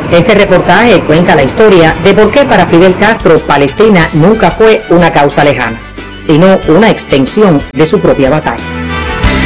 Este reportaje cuenta la historia de por qué para Fidel Castro Palestina nunca fue una causa lejana, sino una extensión de su propia batalla.